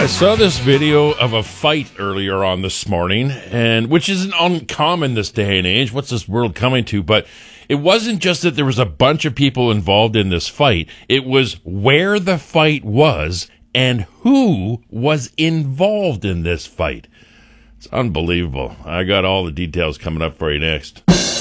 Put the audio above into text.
I saw this video of a fight earlier on this morning, and which isn't uncommon this day and age. What's this world coming to? But it wasn't just that there was a bunch of people involved in this fight. It was where the fight was and who was involved in this fight. It's unbelievable. I got all the details coming up for you next.